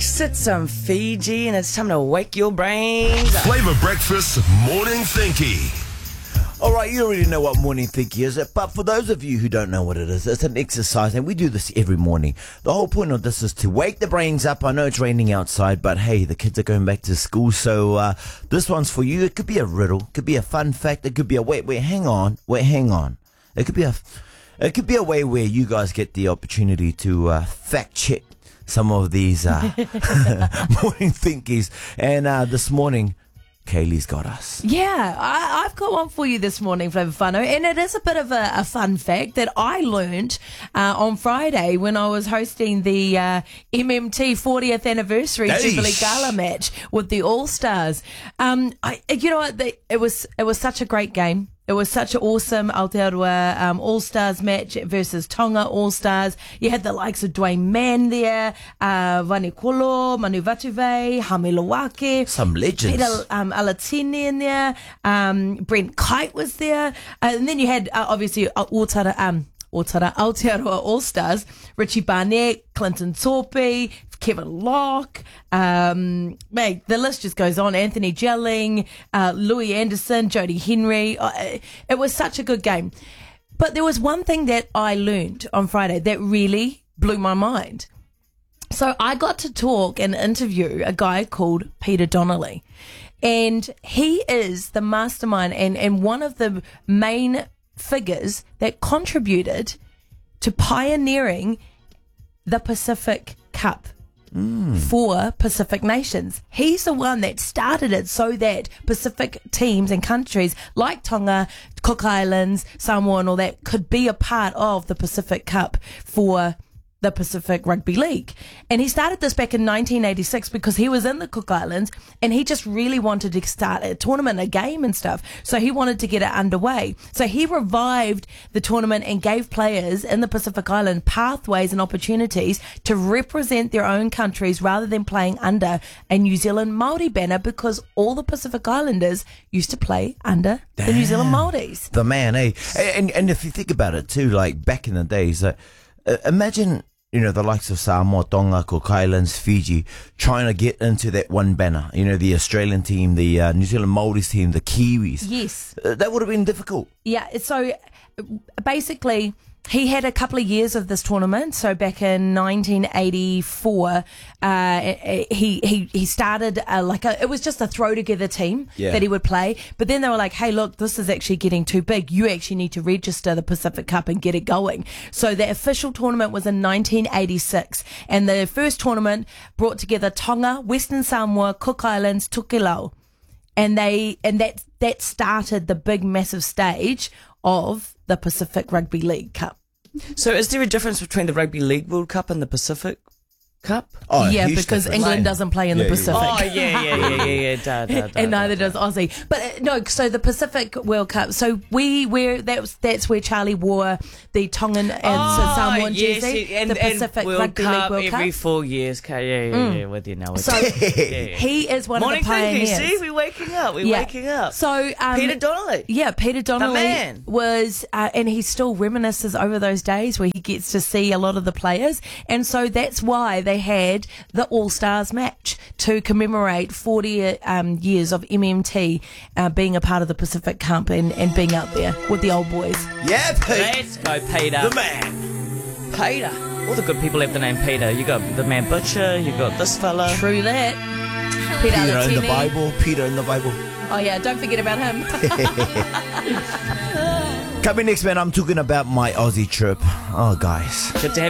relax. It's some Fiji and it's time to wake your brains up. Flavor Breakfast Morning Thinky. All right, you already know what morning thinky is, but for those of you who don't know what it is, it's an exercise, and we do this every morning. The whole point of this is to wake the brains up. I know it's raining outside, but hey, the kids are going back to school, so this one's for you. It could be a riddle, it could be a fun fact, it could be a hang on. It could be a way where you guys get the opportunity to fact check some of these morning thinkies. And this morning, Kaylee's got us. Yeah, I've got one for you this morning, Flavor Whānau, and it is a bit of a fun fact that I learned on Friday when I was hosting the MMT 40th anniversary Jubilee Gala match with the All Stars. You know what? It was such a great game. It was such an awesome Aotearoa All-Stars match versus Tonga All-Stars. You had the likes of Dwayne Mann there, Vanikolo, Manu Vatuvei, Hamilawake. Some legends. Peter Alatini in there. Brent Kite was there. And then you had, obviously, Aotearoa All-Stars, Richie Barnett, Clinton Torpey, Kevin Locke, mate, the list just goes on. Anthony Gelling, Louis Anderson, Jody Henry. It was such a good game. But there was one thing that I learned on Friday that really blew my mind. So I got to talk and interview a guy called Peter Donnelly. And he is the mastermind and one of the main figures that contributed to pioneering the Pacific Cup. For Pacific nations. He's the one that started it so that Pacific teams and countries like Tonga, Cook Islands, Samoa and all that could be a part of the Pacific Cup for the Pacific Rugby League. And he started this back in 1986 because he was in the Cook Islands and he just really wanted to start a tournament, a game and stuff. So he wanted to get it underway. So he revived the tournament and gave players in the Pacific Island pathways and opportunities to represent their own countries rather than playing under a New Zealand Māori banner, because all the Pacific Islanders used to play under the New Zealand Māoris. The man, eh? And if you think about it too, like back in the days, imagine, you know, the likes of Samoa, Tonga, Cook Islands, Fiji, trying to get into that one banner. You know, the Australian team, the New Zealand Māoris team, the Kiwis. Yes. That would have been difficult. Yeah, so basically he had a couple of years of this tournament. So back in 1984, he started it was just a throw together team that he would play. But then they were like, hey, look, this is actually getting too big. You actually need to register the Pacific Cup and get it going. So the official tournament was in 1986. And the first tournament brought together Tonga, Western Samoa, Cook Islands, Tokelau. And that started the big, massive stage of the Pacific Rugby League Cup. So is there a difference between the Rugby League World Cup and the Pacific Cup? Oh, yeah, because England doesn't play in the Pacific. Oh, yeah. And neither does Aussie. But no, so the Pacific World Cup. So that's where Charlie wore the Tongan and Samoan jersey. And the Pacific Rugby League World Cup every 4 years. Okay, yeah, with you now. So he is one of the pioneers. See, we're waking up. Waking up. So Peter Donnelly. Yeah, Peter Donnelly the man. was, and he still reminisces over those days where he gets to see a lot of the players, and so that's why they had the All-Stars match to commemorate 40 years of MMT being a part of the Pacific Cup and being out there with the old boys. Yeah, Pete. Let's go, Peter. The man. Peter. All the good people have the name Peter. You got the man Butcher, you got this fella. True that. Peter in the Bible. Peter in the Bible. Oh yeah, don't forget about him. Coming next, man, I'm talking about my Aussie trip. Oh, guys. Good to have